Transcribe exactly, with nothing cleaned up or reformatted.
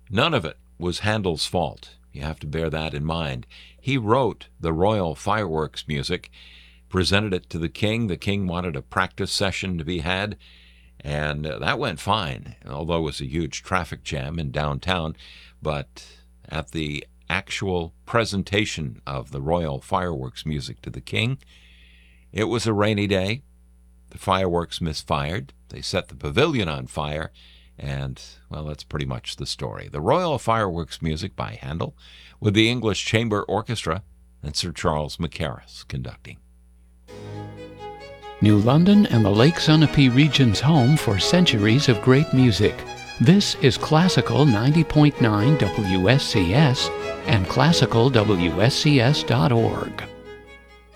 None of it was Handel's fault. You have to bear that in mind. He wrote the royal fireworks music, presented it to the king. The king wanted a practice session to be had, and uh, that went fine, although it was a huge traffic jam in downtown. But at the actual presentation of the royal fireworks music to the king, it was a rainy day. The fireworks misfired. They set the pavilion on fire. And, well, that's pretty much the story. The Royal Fireworks music by Handel, with the English Chamber Orchestra and Sir Charles Mackerras conducting. New London and the Lake Sunapee region's home for centuries of great music. This is Classical ninety point nine W S C S and classical W S C S dot org.